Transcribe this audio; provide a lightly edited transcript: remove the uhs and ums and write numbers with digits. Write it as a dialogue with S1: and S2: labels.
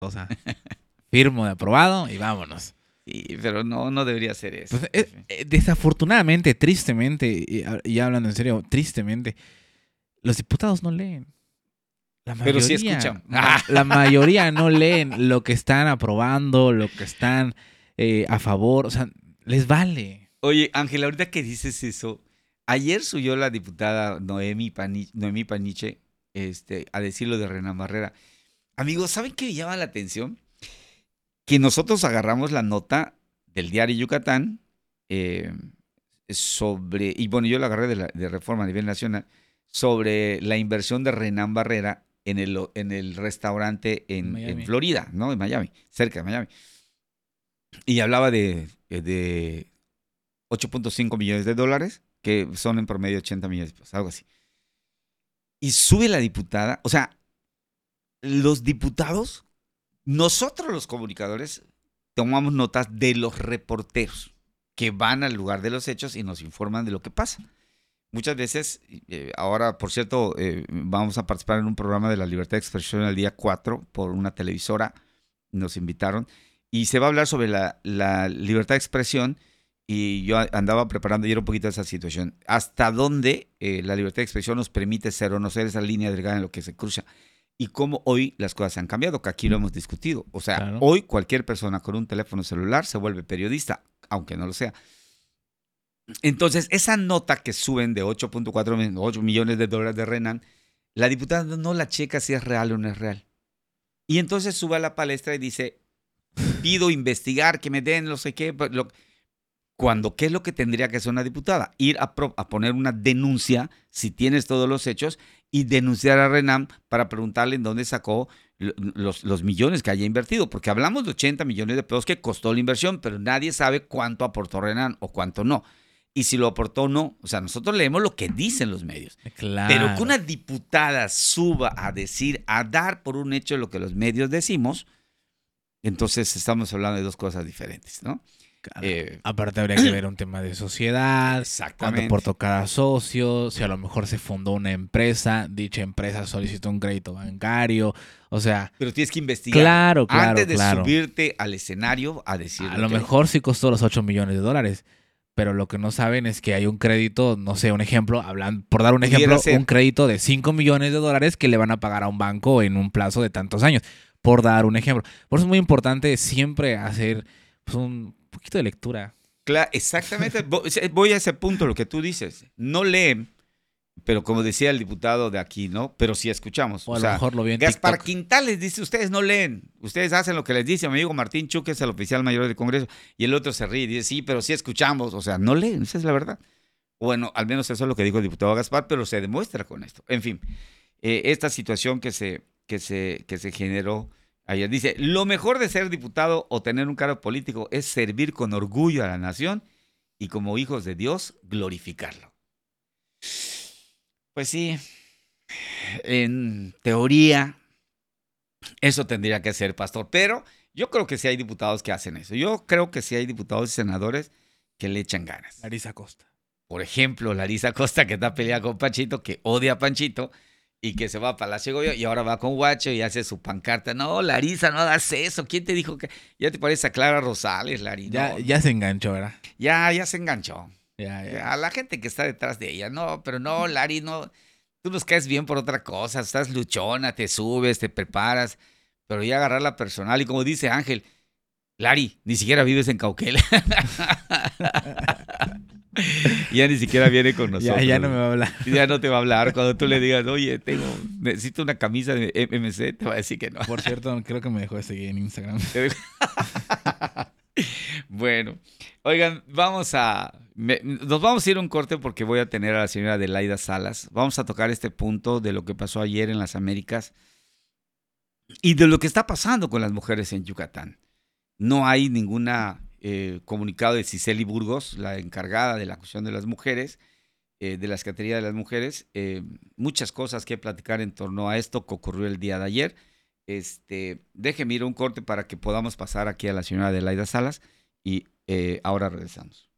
S1: O sea, firmo de aprobado y vámonos.
S2: Sí, pero no debería ser eso.
S1: Pues, desafortunadamente, tristemente, y hablando en serio, tristemente, los diputados no leen. La
S2: Pero sí
S1: mayoría,
S2: escuchan.
S1: la mayoría no leen lo que están aprobando, lo que están a favor. O sea, les vale.
S2: Oye, Ángel, ahorita que dices eso, ayer subió la diputada Noemí Paniche a decir lo de Renan Barrera. Amigos, ¿saben qué me llama la atención? Que nosotros agarramos la nota del diario Yucatán eh, y bueno, yo la agarré de Reforma a nivel nacional, sobre la inversión de Renan Barrera en el restaurante en Florida, ¿no? En Miami, cerca de Miami. Y hablaba de 8.5 millones de dólares, que son en promedio 80 millones de pesos, algo así. Y sube la diputada, o sea, los diputados, nosotros los comunicadores, tomamos notas de los reporteros que van al lugar de los hechos y nos informan de lo que pasa. Muchas veces, ahora, por cierto, vamos a participar en un programa de la libertad de expresión el día 4 por una televisora, nos invitaron, y se va a hablar sobre la libertad de expresión, y yo andaba preparando ayer un poquito esa situación. ¿Hasta dónde la libertad de expresión nos permite ser o no ser esa línea delgada en lo que se cruza? Y cómo hoy las cosas han cambiado, que aquí lo hemos discutido. O sea,
S1: Claro.
S2: hoy cualquier persona con un teléfono celular se vuelve periodista, aunque no lo sea. Entonces, esa nota que suben de 8.4 millones de dólares de Renan, la diputada no la checa si es real o no es real. Y entonces sube a la palestra y dice, pido investigar, que me den no sé qué. Cuando, ¿qué es lo que tendría que hacer una diputada? Ir a poner una denuncia, si tienes todos los hechos, y denunciar a Renan para preguntarle en dónde sacó los millones que haya invertido. Porque hablamos de 80 millones de pesos que costó la inversión, pero nadie sabe cuánto aportó Renan o cuánto no. Y si lo aportó o no. O sea, nosotros leemos lo que dicen los medios.
S1: Claro.
S2: Pero que una diputada suba a decir, a dar por un hecho lo que los medios decimos, entonces estamos hablando de dos cosas diferentes, ¿no?
S1: Claro. Aparte habría que ver un tema de sociedad, cuánto aportó cada socio, si a lo mejor se fundó una empresa, dicha empresa solicitó un crédito bancario, o sea...
S2: Pero tienes que investigar.
S1: Claro,
S2: antes de subirte al escenario a decir...
S1: A lo mejor sí costó los 8 millones de dólares, pero lo que no saben es que hay un crédito, no sé, un ejemplo, por dar un ejemplo, un crédito de 5 millones de dólares que le van a pagar a un banco en un plazo de tantos años, por dar un ejemplo. Por eso es muy importante siempre hacer pues, un poquito de lectura.
S2: Claro, exactamente. Voy a ese punto, lo que tú dices. No leen, pero como decía el diputado de aquí, ¿no? Pero sí escuchamos.
S1: O a lo mejor lo vi en
S2: Gaspar
S1: TikTok.
S2: Quintales dice, ustedes no leen. Ustedes hacen lo que les dice. Mi amigo Martín Chu, que es el oficial mayor del Congreso. Y el otro se ríe y dice, sí, pero sí escuchamos. O sea, no leen, esa es la verdad. Bueno, al menos eso es lo que dijo el diputado Gaspar, pero se demuestra con esto. En fin, esta situación que se generó ayer. Dice, lo mejor de ser diputado o tener un cargo político es servir con orgullo a la nación y como hijos de Dios, glorificarlo. Pues sí, en teoría, eso tendría que ser, pastor. Pero yo creo que sí hay diputados que hacen eso. Yo creo que sí hay diputados y senadores que le echan ganas.
S1: Larisa Costa.
S2: Por ejemplo, Larisa Costa, que está peleada con Panchito, que odia a Panchito, y que se va a Palacio de Gobierno y ahora va con Guacho y hace su pancarta. No, Larisa, no hagas eso. ¿Quién te dijo que ya te parece a Clara Rosales, Larisa?
S1: Ya se enganchó, ¿verdad?
S2: Ya se enganchó.
S1: Ya.
S2: A la gente que está detrás de ella. No, pero no, Lari, no. Tú nos caes bien por otra cosa. Estás luchona, te subes, te preparas. Pero ya agarrar la personal. Y como dice Ángel, Lari, ni siquiera vives en Cauquela. Ya ni siquiera viene con nosotros.
S1: Ya no me va a hablar.
S2: Ya no te va a hablar. Cuando tú le digas, oye, necesito una camisa de MC, te va a decir que no.
S1: Por cierto, creo que me dejó de seguir en Instagram.
S2: Bueno, oigan, nos vamos a ir a un corte porque voy a tener a la señora Adelaida Salas. Vamos a tocar este punto de lo que pasó ayer en las Américas y de lo que está pasando con las mujeres en Yucatán. No hay ninguna comunicado de Cicely Burgos, la encargada de la cuestión de las mujeres, de la Secretaría de las Mujeres. Muchas cosas que platicar en torno a esto que ocurrió el día de ayer. Déjeme ir a un corte para que podamos pasar aquí a la señora Adelaida Salas y ahora regresamos.